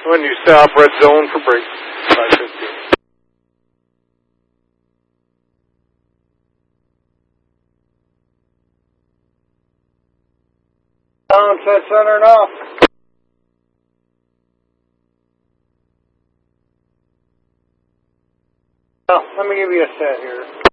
When you stop, red zone for break. 515. Down, set center and off. Let me give you a set here.